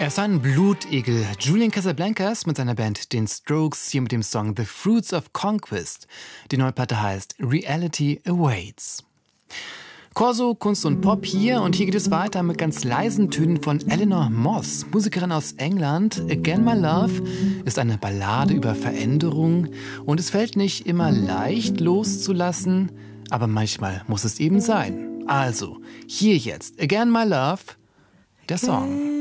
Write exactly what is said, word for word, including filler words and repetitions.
Es war ein Blutegel. Julian Casablancas mit seiner Band den Strokes, hier mit dem Song The Fruits of Conquest. Die neue Platte heißt Reality Awaits. Corso, Kunst und Pop hier, und hier geht es weiter mit ganz leisen Tönen von Eleanor Moss, Musikerin aus England. Again My Love ist eine Ballade über Veränderung und es fällt nicht immer leicht loszulassen, aber manchmal muss es eben sein. Also, hier jetzt Again My Love, der Song.